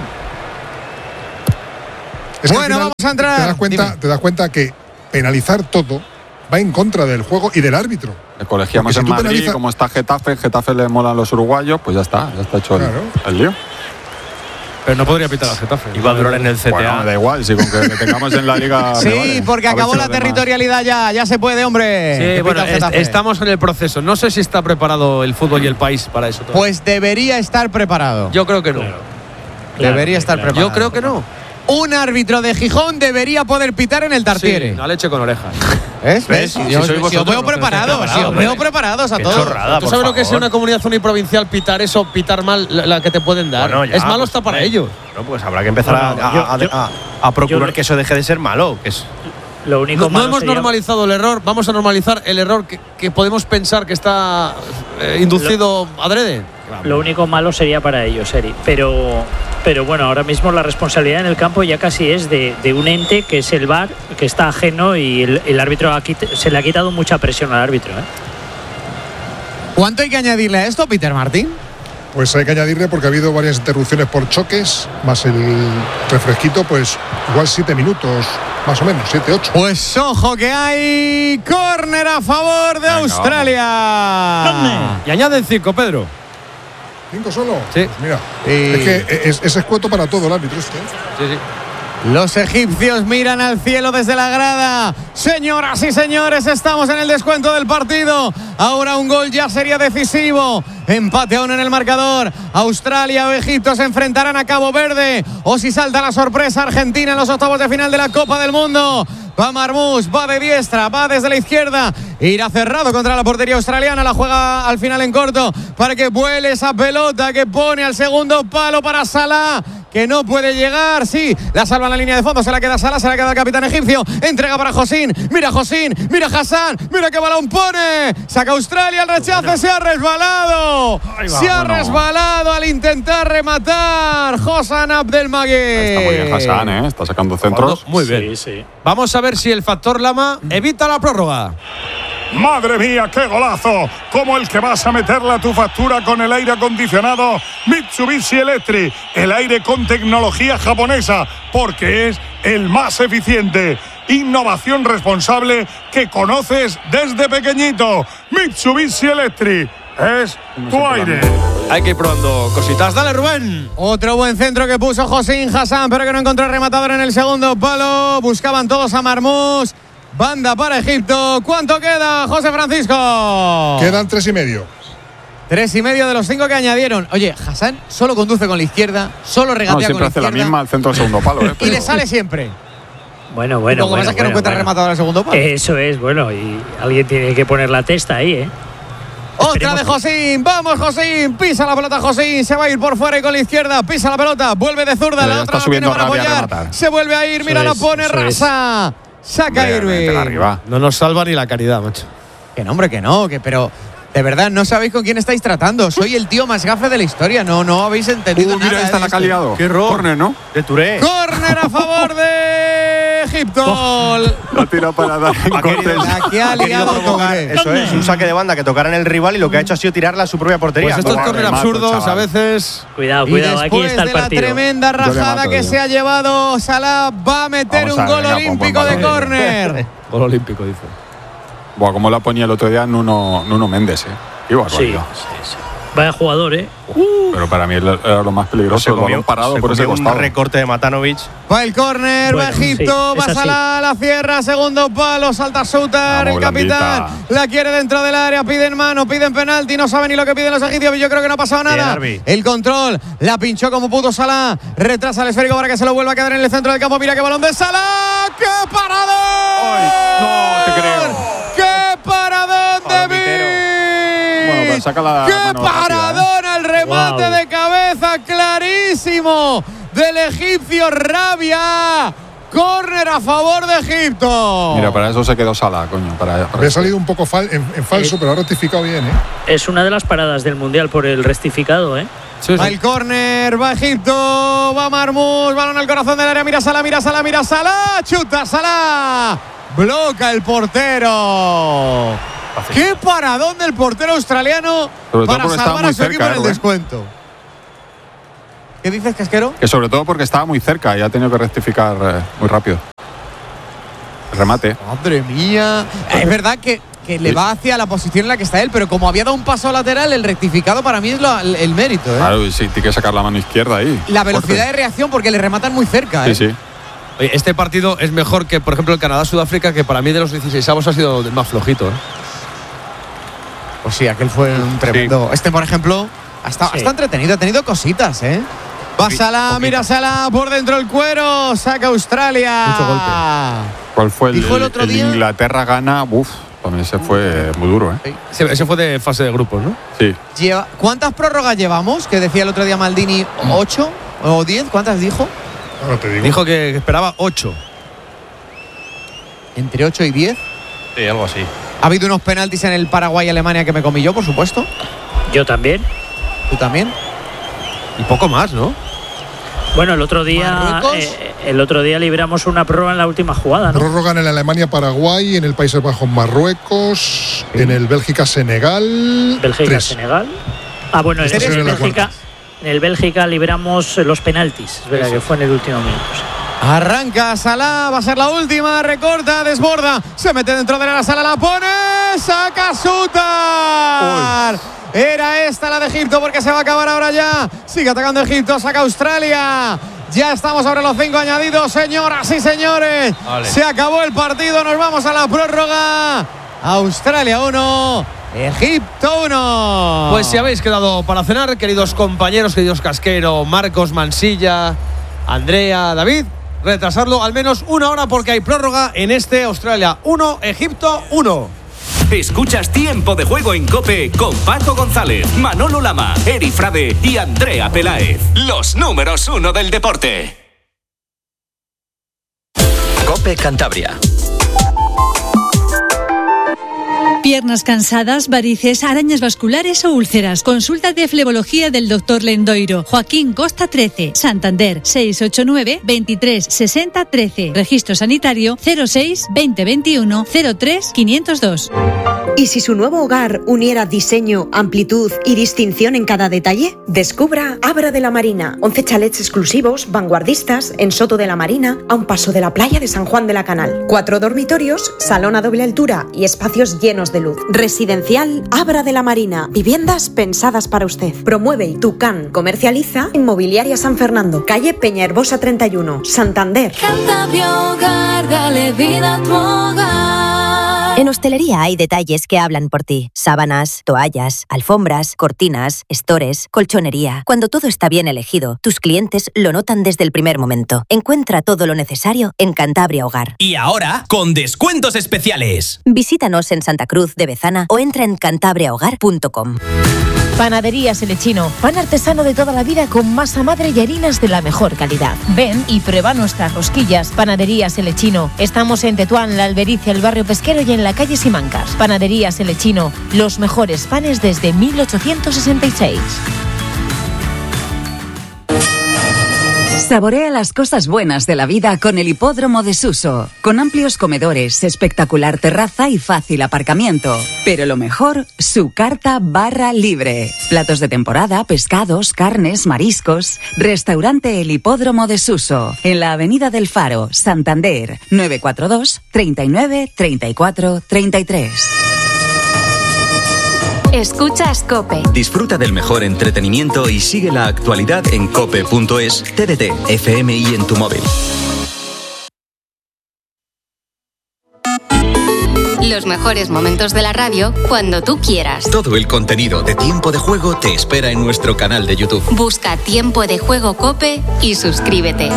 Es que al Bueno, final vamos a entrar. Te das, cuenta, Dime. te das cuenta que penalizar todo va en contra del juego y del árbitro. Le colegiamos Porque si en tú Madrid, penaliza- como está Getafe, Getafe le molan los uruguayos, pues ya está, ya está hecho el- Claro. el, lío. Pero no podría pitar al Getafe. Iba a durar en el C T A. Bueno, da igual, si con que le tengamos en la liga. me Sí, vale. porque A ver acabó si la los demás- territorialidad ya. Ya se puede, hombre. Sí, Que bueno, pita el est- Getafe. estamos en el proceso. No sé si está preparado el fútbol y el país para eso. todavía. Pues debería estar preparado. yo creo que no. debería estar claro. preparado. Yo creo que no. Un árbitro de Gijón debería poder pitar en el Tartiere. Sí, una leche con orejas. ¿Ves? ¿Ves? Si, Si yo- sois si os vosotros veo los que preparados, estáis si os preparados, veo hombre. preparados a Qué todos. chorrada, ¿Tú por sabes lo que es favor. una comunidad uniprovincial pitar eso, pitar mal la, la que te pueden dar? Bueno, ya, es malo pues, hasta para hombre. ellos. No, pues habrá que empezar No, a- no, a, yo- a- yo- a- a procurar yo- que eso deje de ser malo. Que es, Lo único No, no malo hemos sería- normalizado el error, vamos a normalizar el error que, que podemos pensar que está eh, inducido adrede. Lo único malo sería para ellos, Eri. Pero, pero bueno, ahora mismo la responsabilidad en el campo ya casi es de, de un ente que es el V A R, que está ajeno y el, el árbitro ha quit- se le ha quitado mucha presión al árbitro. ¿eh? ¿Cuánto hay que añadirle a esto, Peter Martín? Pues hay que añadirle porque ha habido varias interrupciones por choques, más el refresquito, pues igual siete minutos, más o menos, siete ocho. Pues ojo que hay córner a favor de Venga, Australia. Y añaden cinco, Pedro. ¿Cinco solo? Sí. Pues mira, Sí. es que es, es escueto para todo el árbitro este. ¿eh? Sí, sí. Los egipcios miran al cielo desde la grada. Señoras y señores, estamos en el descuento del partido. Ahora un gol ya sería decisivo. Empate aún en el marcador. Australia o Egipto se enfrentarán a Cabo Verde. O si salta la sorpresa, Argentina en los octavos de final de la Copa del Mundo. Va Marmús, va de diestra, va desde la izquierda. Irá cerrado contra la portería australiana. La juega al final en corto para que vuele esa pelota que pone al segundo palo para Salah, que no puede llegar. Sí, la salva en la línea de fondo. Se la queda Salah, se la queda el capitán egipcio. Entrega para Josín. Mira Josín, mira Hassan. Mira qué balón pone. Saca Australia el rechace. Se ha resbalado. Va, se ha bueno. resbalado al intentar rematar Hassan Abdelmagui. Está muy bien Hassan, ¿eh? Está sacando centros. Muy bien. Sí, sí. Vamos a ver si el factor Lama evita la prórroga. ¡Madre mía, qué golazo! Como el que vas a meterle a tu factura con el aire acondicionado Mitsubishi Electric. El aire con tecnología japonesa, porque es el más eficiente. Innovación responsable que conoces desde pequeñito. Mitsubishi Electric es tu aire. Hay que ir probando cositas. Dale, Rubén. Otro buen centro que puso Josín Hassan, pero que no encontró rematador en el segundo palo. Buscaban todos a Marmús. Banda para Egipto. ¿Cuánto queda, José Francisco? Quedan tres y medio. Tres y medio de los cinco que añadieron. Oye, Hassan solo conduce con la izquierda, solo No, regatea siempre con la hace la izquierda. misma al centro del segundo palo, ¿eh? Y le sale siempre. Bueno, bueno. Lo que bueno, pasa es que no bueno, encuentra bueno. rematador al segundo palo. Eso es, bueno, y alguien tiene que poner la testa ahí, ¿eh? Otra de Esperemos Josín, vamos Josín, pisa la pelota Josín, se va a ir por fuera y con la izquierda, pisa la pelota, vuelve de zurda, Pero la ya otra está la subiendo tiene para Rabia a apoyar, rematar. se vuelve a ir, Eso mira, la es, pone eso Rasa, saca Hombre, métela Irving. arriba. No nos salva ni la caridad, macho. Que no, hombre, que no, que pero de verdad no sabéis con quién estáis tratando, soy el tío más gafe de la historia, no, no habéis entendido Uh, nada. mira, esta de la esto. que ha liado. Qué error. Córner, ¿no? De Touré. Córner a favor de Egipto. La tira para dar en Ha querido- cortes. La que ha Ha querido liado provocar, Touré. eso es, un saque de banda que tocara en el rival y lo que ha hecho ha sido tirarla a su propia portería. Pues estos Buah, córner remato, absurdos a chaval. veces. Cuidado, Y cuidado, aquí después está el de la partido. tremenda Yo le rajada mato, que yo. se ha llevado Salah, va a meter Vamos un a ver, gol venga, pues, olímpico buen de balón. córner. Gol olímpico, dice. Buah, como la ponía el otro día Nuno, Nuno Méndez, ¿eh? Qué Sí, barbaridad. sí, sí. Vaya jugador, ¿eh? Pero para mí era lo más peligroso, el balón parado se por ese comió un costado. recorte de Matanovic. Va el córner, va Bueno, Egipto, sí, va es así. Salah, la cierra, segundo palo, salta Soutar, Vamos, el capitán, blandita. la quiere dentro del área, piden mano, piden penalti, no saben ni lo que piden los egipcios, yo creo que no ha pasado Bien, nada. Arbi. El control, la pinchó como pudo Salah, retrasa el esférico para que se lo vuelva a quedar en el centro del campo, mira qué balón de Salah, ¡qué paradón! Ay, no te creo. ¡Qué paradón de Palomitero. Vic! Bueno, pero saca la ¡Qué mano rápida, ¿eh? paradón al remate Wow. de cabeza clarísimo del egipcio Rabia! Córner a favor de Egipto. Mira, para eso se quedó Salah, coño. Para, para Había salido un poco fal- en, en falso, pero ha rectificado bien, ¿eh? Es una de las paradas del Mundial por el rectificado, ¿eh? Sí, Va sí. el córner, va Egipto, va Marmús, balón al corazón del área, mira Salah, mira Salah, mira Salah, chuta Salah, bloca el portero. ¡Qué paradón del portero australiano Sobre todo para porque estaba salvar a muy su equipo cerca, en el Rubén. descuento! ¿Qué dices, Casquero? Que sobre todo porque estaba muy cerca y ha tenido que rectificar eh, muy rápido. El remate. Madre mía. Es verdad que, que le Sí. va hacia la posición en la que está él, pero como había dado un paso lateral, el rectificado para mí es lo- el, el mérito. ¿eh? Claro, y sí, tiene que sacar la mano izquierda ahí. La velocidad de Fuerte. reacción porque le rematan muy cerca. ¿eh? Sí, sí. Oye, este partido es mejor que, por ejemplo, el Canadá-Sudáfrica, que para mí de los dieciséis avos ha sido el más flojito. ¿eh? Pues sí, aquel fue un tremendo. Este, por ejemplo, ha estado, Sí. está entretenido, ha tenido cositas, ¿eh? Va Salah, mira Salah por dentro el cuero, saca Australia. Mucho golpe. ¿Cuál fue el, Dijo el otro el día- Inglaterra-Gana? Uf, también se fue muy duro, ¿eh? Ese, ese fue de fase de grupos, ¿no? Sí. Lleva- ¿Cuántas prórrogas llevamos? Que decía el otro día Maldini, ¿ocho o diez? ¿Cuántas dijo? Ahora te digo. Dijo que que esperaba ocho. Entre ocho y diez. Sí, algo así. Ha habido unos penaltis en el Paraguay-Alemania que me comí yo, por supuesto. Yo también. ¿Tú también? Y poco más, ¿no? Bueno, el otro día ¿Marruecos? eh, el otro día libramos una prórroga en la última jugada, ¿no? Prórroga en el Alemania-Paraguay, en el Países Bajos-Marruecos, en el Bélgica-Senegal. Bélgica, tres. Senegal. Ah, bueno, en Esta el sería la Bélgica, cuarta. en el Bélgica libramos los penaltis. Es verdad Eso. que fue en el último minuto. sí. Arranca Salah, va a ser la última, recorta, desborda, se mete dentro de la sala, la pone, saca Sutar. Era esta la de Egipto porque se va a acabar ahora ya. Sigue atacando Egipto, saca Australia. Ya estamos sobre los cinco añadidos, señoras y señores. Vale. Se acabó el partido, nos vamos a la prórroga. Australia uno, Egipto uno. Pues si habéis quedado para cenar, queridos compañeros, queridos Casquero, Marcos, Mansilla, Andrea, David, retrasarlo al menos una hora porque hay prórroga en este Australia uno, Egipto uno. Escuchas Tiempo de Juego en COPE con Paco González, Manolo Lama, Eri Frade y Andrea Peláez. Los números uno del deporte. COPE Cantabria. Piernas cansadas, varices, arañas vasculares o úlceras. Consulta de flebología del doctor Lendoiro. Joaquín Costa trece, Santander, seis ocho nueve, veintitrés, sesenta, trece. Registro sanitario cero seis, veinte veintiuno, cero tres, quinientos dos. ¿Y si su nuevo hogar uniera diseño, amplitud y distinción en cada detalle? Descubra Abra de la Marina. once chalets exclusivos, vanguardistas, en Soto de la Marina, a un paso de la playa de San Juan de la Canal. Cuatro dormitorios, salón a doble altura y espacios llenos de luz. Residencial Abra de la Marina. Viviendas pensadas para usted. Promueve Tucán. Comercializa Inmobiliaria San Fernando. Calle Peña Herbosa treinta y uno, Santander. Cantabria Hogar, dale vida a tu hogar. En hostelería hay detalles que hablan por ti. Sábanas, toallas, alfombras, cortinas, estores, colchonería. Cuando todo está bien elegido, tus clientes lo notan desde el primer momento. Encuentra todo lo necesario en Cantabria Hogar. Y ahora, con descuentos especiales. Visítanos en Santa Cruz de Bezana o entra en cantabria hogar punto com. Panaderías El Lechino, pan artesano de toda la vida con masa madre y harinas de la mejor calidad. Ven y prueba nuestras rosquillas. Panaderías El Lechino. Estamos en Tetuán, La Albericia, el barrio pesquero y en la calle Simancas. Panaderías El Lechino, los mejores panes desde mil ochocientos sesenta y seis. Saborea las cosas buenas de la vida con el Hipódromo de Suso, con amplios comedores, espectacular terraza y fácil aparcamiento. Pero lo mejor, su carta barra libre. Platos de temporada, pescados, carnes, mariscos. Restaurante El Hipódromo de Suso, en la Avenida del Faro, Santander, nueve cuatro dos, treinta y nueve, treinta y cuatro, treinta y tres. Escuchas COPE. Disfruta del mejor entretenimiento y sigue la actualidad en cope punto es, T D T, F M y en tu móvil. Los mejores momentos de la radio cuando tú quieras. Todo el contenido de Tiempo de Juego te espera en nuestro canal de YouTube. Busca Tiempo de Juego COPE y suscríbete.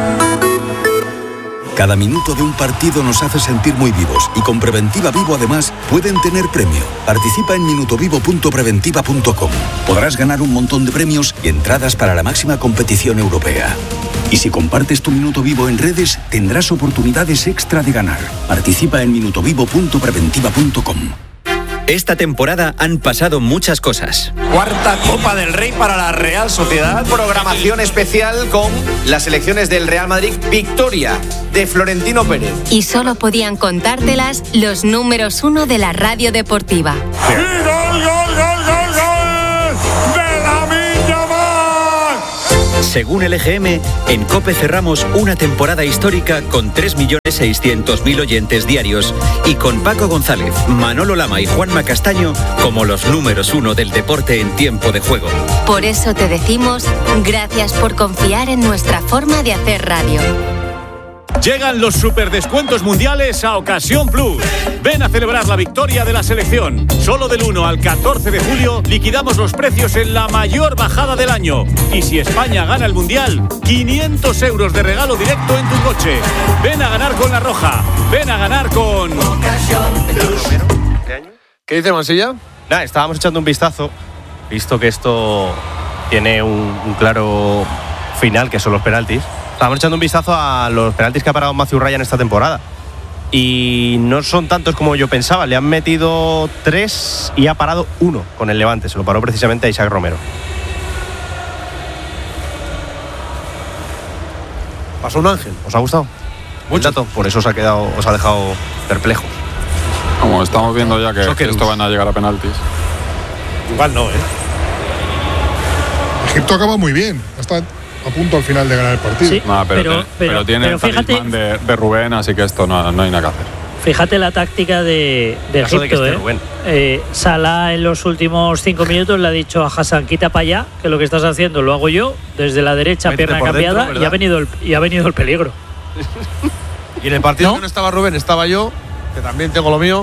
Cada minuto de un partido nos hace sentir muy vivos y con Preventiva Vivo además pueden tener premio. Participa en minutovivo punto preventiva punto com. Podrás ganar un montón de premios y entradas para la máxima competición europea. Y si compartes tu minuto vivo en redes, tendrás oportunidades extra de ganar. Participa en minutovivo punto preventiva punto com. Esta temporada han pasado muchas cosas. Cuarta Copa del Rey para la Real Sociedad. Programación especial con las selecciones del Real Madrid. Victoria de Florentino Pérez. Y solo podían contártelas los números uno de la radio deportiva. ¡Y gol, gol, gol, gol, gol! ¡De Lamine Yamal! Según el E G M, en COPE cerramos una temporada histórica con tres millones seiscientos mil oyentes diarios y con Paco González, Manolo Lama y Juanma Castaño como los números uno del deporte en tiempo de juego. Por eso te decimos gracias por confiar en nuestra forma de hacer radio. Llegan los superdescuentos mundiales a Ocasión Plus. Ven a celebrar la victoria de la selección. Solo del uno al catorce de julio liquidamos los precios en la mayor bajada del año. Y si España gana el mundial, quinientos euros de regalo directo en tu coche. Ven a ganar con La Roja. Ven a ganar con Ocasión Plus. ¿Qué dice Mansilla? Nada, estábamos echando un vistazo, visto que esto tiene un, un claro final, que son los penaltis. Estábamos echando un vistazo a los penaltis que ha parado Matthew Ryan esta temporada. Y no son tantos como yo pensaba. Le han metido tres y ha parado uno con el Levante. Se lo paró precisamente a Isaac Romero. Pasó un ángel. ¿Os ha gustado? Mucho. Dato, por eso os ha quedado, os ha dejado perplejos. Como estamos viendo ya que Socceroos. esto van a llegar a penaltis. Igual no, ¿eh? Egipto acaba muy bien. Hasta a punto al final de ganar el partido. Sí, No, pero, pero- tiene- pero- pero tiene pero el talismán fíjate- de, de Rubén, así que esto no, no hay nada que hacer. Fíjate la táctica de, de Caso de que Egipto. esté ¿eh? Rubén. Eh, Salah en los últimos cinco minutos le ha dicho a Hassan, quita para allá, que lo que estás haciendo lo hago yo, desde la derecha, Métete pierna por cambiada, dentro, y, ¿verdad? ha venido el, y ha venido el peligro. Y en el partido ¿No? que no estaba Rubén, estaba yo, que también tengo lo mío.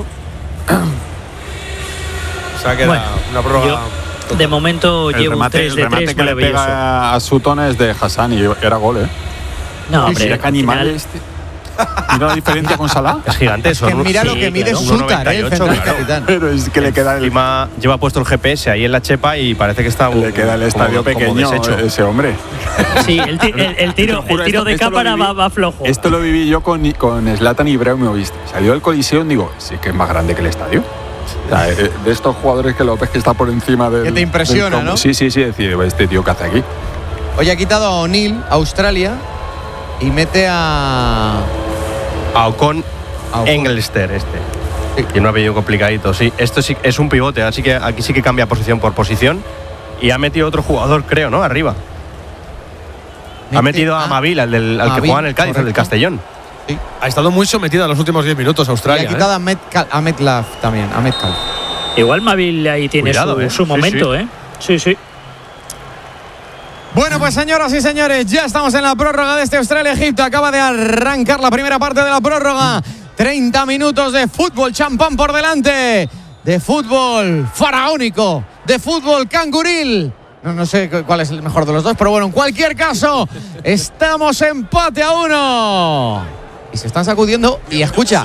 O sea que era Bueno, una prórroga. De momento El llevo un remate, tres el de remate tres que le maravilloso. pega a Sutton es de Hassan y era gol, ¿eh? No, Sí, hombre, mira qué al animal final- este. Mira la diferencia con Salah. Es gigante eso. Que ¿no? mira lo Sí, que mide claro. Sutar, ¿eh? el uno noventa y ocho, central claro. capitán. Pero es que le queda el, Encima lleva puesto el G P S ahí en la chepa y parece que está le queda el como- estadio como pequeño deshecho. ese hombre. Sí, el, ti- el- el tiro, Te juro, el tiro esto- de esto lo cámara viví- va, va flojo. Esto lo viví yo con, con Zlatan Ibrahimovic. Salió del Coliseo y digo, sí que es más grande que el estadio. O sea, eh, de estos jugadores que lo ves que está por encima del. Que te impresiona, del campo. ¿no? Sí, sí, sí. Decir, este tío que hace aquí. Oye, ha quitado a O'Neill, Australia, y mete a. A Ocon a Ocon. Engelster este. Que no ha pedido complicadito, sí. Esto sí es un pivote, así que aquí sí que cambia posición por posición. Y ha metido otro jugador, creo, ¿no? Arriba. Mete ha metido a a Mavil, al, del, al que Mavil, juega en el Cádiz, al del correcto. Castellón. Ha estado muy sometida en los últimos diez minutos Y Australia. ha quitado ¿eh? a, Metcalf, a Metcalf también, a Metcalf. Igual Mavil ahí tiene Cuidado, su, eh. su Sí, momento, sí. ¿eh? Sí, sí. Bueno, pues señoras y señores, ya estamos en la prórroga de este Australia-Egipto. Acaba de arrancar la primera parte de la prórroga. treinta minutos de fútbol champán por delante. De fútbol faraónico. De fútbol canguril. No, no sé cu- cuál es el mejor de los dos, pero bueno, en cualquier caso, estamos empate a uno. Y se están sacudiendo. Y escucha,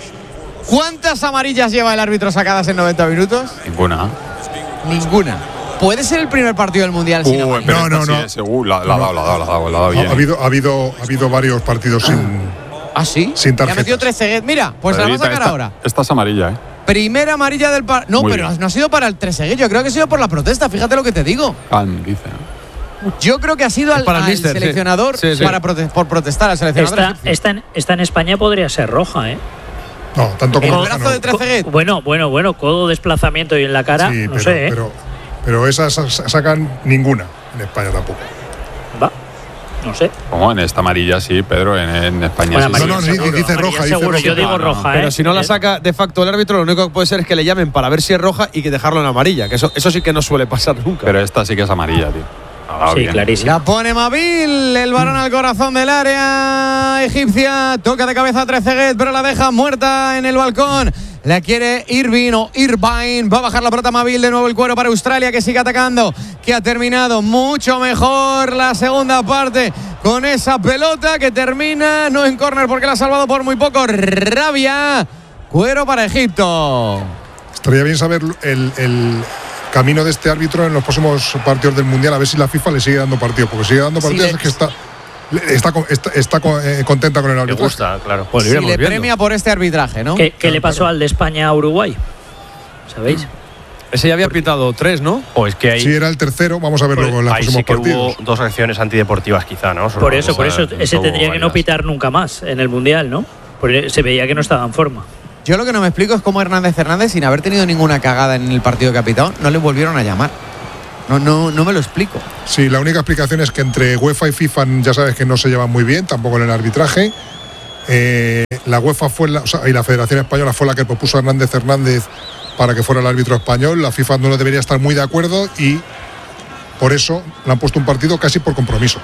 ¿cuántas amarillas lleva el árbitro sacadas en noventa minutos? Ninguna. Ninguna. ¿Puede ser el primer partido del Mundial sin Uh, amarillas? pero No, esta no, sí no. es, uh, la, la ha dado, la ha dado, la ha dado, la ha dado Ha, bien. ha habido, ha, habido, ha habido varios partidos sin. ¿Ah, sí? Sin Le ha metido tarjetas. tres ceguet. Mira, pues la va a Pedrita, sacar esta, ahora. Esta es amarilla, ¿eh? Primera amarilla del par. No, Muy pero bien. no ha sido para el treseguet. Yo creo que ha sido por la protesta. Fíjate lo que te digo. Calm, dice. ¿no? Yo creo que ha sido al, para el al míster, sí. seleccionador Sí, sí. Para prote- por protestar al seleccionador. Esta, egipcio. esta, en, esta en España podría ser roja, ¿eh? No, tanto El como. brazo no. de treseguet. Co- Bueno, bueno, bueno, codo, desplazamiento y en la cara, Sí, no pero, sé, ¿eh? pero, pero esas sa- sacan ninguna en España tampoco. Va, no sé. Como en esta amarilla, sí, Pedro, en, en España Bueno, sí. No, no, amarilla sí, seguro, dice amarilla roja, dice seguro, roja. yo digo No, no, roja, ¿eh? Pero si no la Eh, saca de facto el árbitro, lo único que puede ser es que le llamen para ver si es roja y que dejarlo en amarilla. Que eso, eso sí que no suele pasar nunca. Pero esta sí que es amarilla, tío. Ha dado Sí, bien. clarísimo. La pone Mavil, el balón al corazón del área egipcia. Toca de cabeza a Trezeguet, pero la deja muerta en el balcón. La quiere Irving o Irvine. Va a bajar la pelota Mavil. De nuevo el cuero para Australia, que sigue atacando. Que ha terminado mucho mejor la segunda parte con esa pelota que termina no en córner porque la ha salvado por muy poco. Rabia. Cuero para Egipto. Estaría bien saber el, el camino de este árbitro en los próximos partidos del Mundial, a ver si la FIFA le sigue dando partidos, porque sigue dando Sí, partidos le- es que está, está, está, está, eh, contenta con el Le árbitro. gusta, claro. Pues lo Si iremos le viendo. premia por este arbitraje, ¿no? ¿Qué, qué le pasó al de España a Uruguay? ¿Sabéis? Ese ya había pitado tres, ¿no? O es que ahí, Si era el tercero, vamos a verlo en los ahí próximos sí que partidos. hubo dos acciones antideportivas, quizá, ¿no? Por eso, por eso, Sobre- ese hubo tendría que no varias. pitar nunca más en el Mundial, ¿no? Porque se veía que no estaba en forma. Yo lo que no me explico es cómo Hernández Hernández, sin haber tenido ninguna cagada en el partido de capitán, no le volvieron a llamar. No, no, no me lo explico. Sí, la única explicación es que entre UEFA y FIFA ya sabes que no se llevan muy bien, tampoco en el arbitraje. Eh, la UEFA fue la, o sea, y la Federación Española fue la que propuso a Hernández Hernández para que fuera el árbitro español. La FIFA no le debería estar muy de acuerdo y por eso le han puesto un partido casi por compromiso.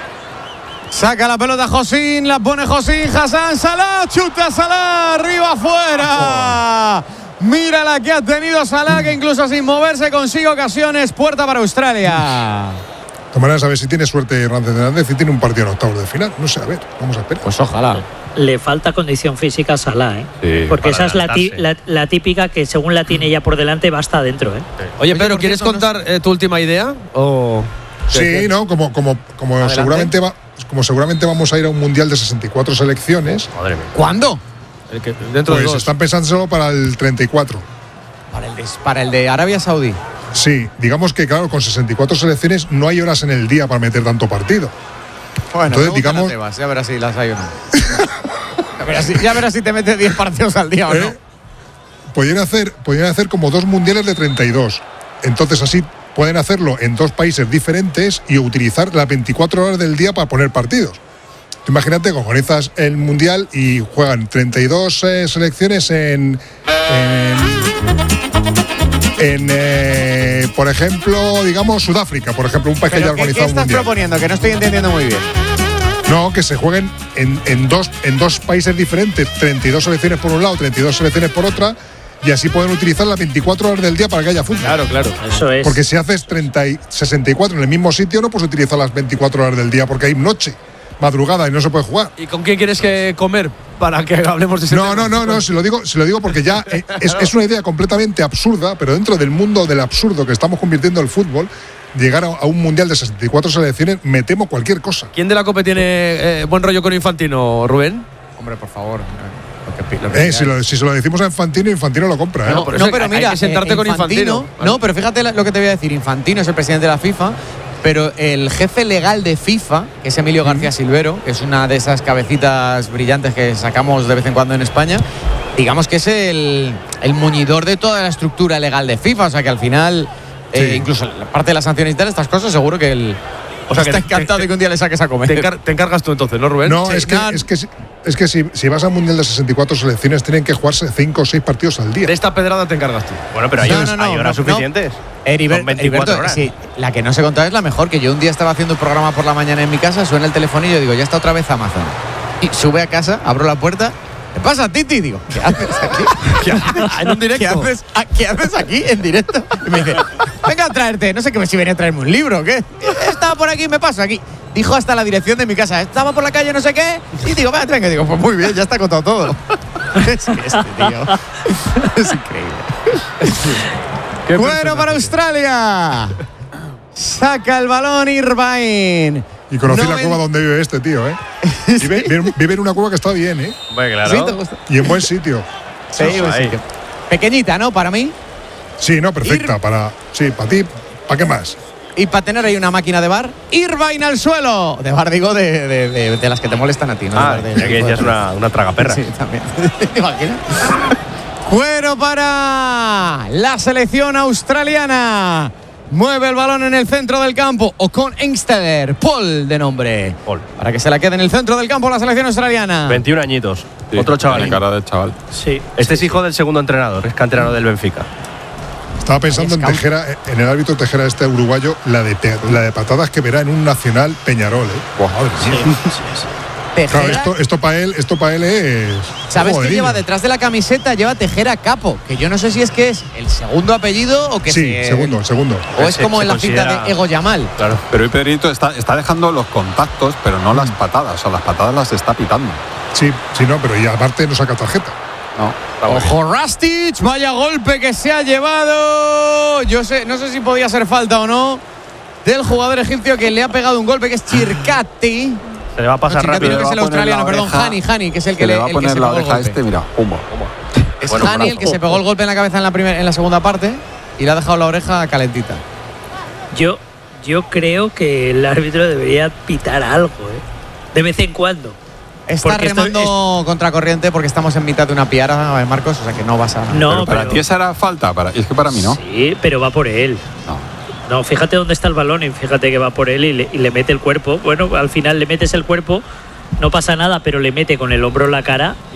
Saca la pelota Josín, la pone Josín, Hassan, Salah, chuta Salah, arriba afuera. Mira la que ha tenido Salah, que incluso sin moverse consigue ocasiones. Puerta para Australia. De todas maneras, a ver si tiene suerte Hernández Hernández y tiene un partido en octavos de final. No sé, a ver, vamos a esperar. Pues ojalá. Le falta condición física a Salah, ¿eh? Sí, Porque para esa es la, ti- adelantarse. la, la típica que según la tiene ya por delante va hasta adentro, ¿eh? Oye, Oye, Pedro, por ¿quieres cierto, no contar eh, tu última idea? O... Sí, no, como, como, como Adelante. seguramente va, como seguramente vamos a ir a un mundial de sesenta y cuatro selecciones, Madre mía. ¿Cuándo? El que- dentro de pues dos. están pensándolo para el treinta y cuatro. Para el de, para el de Arabia Saudí. Sí, digamos que claro, con sesenta y cuatro selecciones no hay horas en el día para meter tanto partido. Bueno, Entonces, pregúntale a digamos- Tebas, ya verás si las hay o no. ya, verás si, ya verás si te metes diez partidos al día o no. ¿Eh? Podrían hacer, podrían hacer como dos mundiales de treinta y dos. Entonces así pueden hacerlo en dos países diferentes y utilizar las veinticuatro horas del día para poner partidos. Imagínate que organizas el Mundial y juegan treinta y dos eh, selecciones en, en, en eh, por ejemplo, digamos, Sudáfrica, por ejemplo, un país que ya ha organizado ¿Qué un estás Mundial. proponiendo? Que no estoy entendiendo muy bien. No, que se jueguen en, en, dos, en dos países diferentes, treinta y dos selecciones por un lado, treinta y dos selecciones por otra, y así pueden utilizar las veinticuatro horas del día para que haya fútbol. Claro, claro. Eso es. Porque si haces treinta y sesenta y cuatro en el mismo sitio, no puedes utilizar las veinticuatro horas del día porque hay noche, madrugada y no se puede jugar. ¿Y con quién quieres que comer para que hablemos de ese No, tema? no, no, no, si lo digo, si lo digo porque ya eh, es, es una idea completamente absurda, pero dentro del mundo del absurdo que estamos convirtiendo el fútbol, llegar a, a un mundial de sesenta y cuatro selecciones, me temo cualquier cosa. ¿Quién de la COPE tiene eh, buen rollo con Infantino, Rubén? Hombre, por favor. Lo que, lo que Eh, si, lo, si se lo decimos a Infantino, Infantino lo compra. ¿eh? No, por no, eso pero hay- mira, hay que sentarte eh, con Infantino. No, pero fíjate la- lo que te voy a decir. Infantino es el presidente de la FIFA, pero el jefe legal de FIFA, que es Emilio García Silvero, que es una de esas cabecitas brillantes que sacamos de vez en cuando en España, digamos que es el, el muñidor de toda la estructura legal de FIFA. O sea que al final, eh, Sí. incluso la parte de las sanciones y tal, estas cosas, seguro que él O sea, que está te- encantado te- de que un día le saques a comer. Te, encar- te encargas tú entonces, ¿no, Rubén? No, Sí. es que, Nah, es que, si- es que si, si vas a un mundial de sesenta y cuatro selecciones, tienen que jugarse cinco o seis partidos al día. de esta pedrada te encargas tú. Bueno, pero hay, No, horas- no, no, hay horas no, no. suficientes. Heriber- Son veinticuatro Heriberto, horas. sí, la que no se contaba es la mejor, que yo un día estaba haciendo un programa por la mañana en mi casa, suena el telefonillo y digo, ya está otra vez Amazon. Y sube a casa, abro la puerta, ¿qué pasa, Titi? Digo, ¿qué haces aquí? ¿Qué haces, En un directo. ¿Qué haces, a- ¿Qué haces aquí en directo? Y me dice, venga a traerte, no sé qué, si venía a traerme un libro o qué. Estaba por aquí, me paso aquí. Dijo hasta la dirección de mi casa, estaba por la calle no sé qué, y digo, venga, venga, digo, pues muy bien, ya está contado todo. Es que este tío es increíble. Qué Bueno, personaje. para Australia. Saca el balón Irvine. Y conocí No la ven- cueva donde vive este tío, ¿eh? Vive, vive- vive en una cueva que está bien, ¿eh? Bueno, claro. ¿Sí te gusta? Y en buen sitio. Sí, Eso pues sí, ahí. que- Pequeñita, ¿no? Para mí. Sí, no, perfecta. Ir- Para, sí, para ti, ¿para qué más? Y para tener ahí una máquina de bar. Irvine al suelo. De bar, digo, de, de- de- de las que te molestan a ti, ¿no? Ah, De bar de- ya que decías una, una tragaperra. Sí, también. ¿Te imaginas? Cuero para la selección australiana. Mueve el balón en el centro del campo. O con Engsteller. Paul de nombre. Paul. Para que se la quede en el centro del campo la selección australiana. veintiún añitos. Sí, Otro chaval. tiene cara de chaval. Sí. Este es hijo del segundo entrenador, es canterano del Benfica. Estaba pensando en Scout. Tejera, en el árbitro Tejera este uruguayo, la de, pe- la de patadas que verá en un Nacional Peñarol, ¿eh? Madre mía. Tejera, Claro, esto, esto para él, esto para él es. ¿sabes Joder, qué lleva niño. detrás de la camiseta? Lleva Tejera Capo, que yo no sé si es que es el segundo apellido o que Sí, se- segundo, el segundo. o es Se- como se en la cinta considera- de Ego Yamal. Claro. Pero hoy Pedrito está, está dejando los contactos, pero no las patadas. O sea, las patadas las está pitando. Sí, sí, no, pero y aparte no saca tarjeta. No. Ojo, Rastic, vaya golpe que se ha llevado. Yo sé, no sé si podía ser falta o no del jugador egipcio que le ha pegado un golpe, que es Chircati. Se le va a pasar No, Chircati rápido. no, que es el Le va a poner australiano, la perdón, oreja- Hani, Hani, que es el que Se le, le va a el que poner se la pegó el oreja a golpe. este, mira, pumba. Es Bueno, Hani el que se pegó el golpe en la cabeza en la, primera, en la segunda parte y le ha dejado la oreja calentita. Yo, yo creo que el árbitro debería pitar algo, ¿eh? De vez en cuando. Está Porque esto remando contracorriente porque estamos en mitad de una piara, Marcos, o sea que no vas a. No, pero para pero- ti esa era falta. Para, y es que para mí no. Sí, pero va por él. No. No, fíjate dónde está el balón y fíjate que va por él y le, y le mete el cuerpo. Bueno, al final le metes el cuerpo, no pasa nada, pero le mete con el hombro en la cara.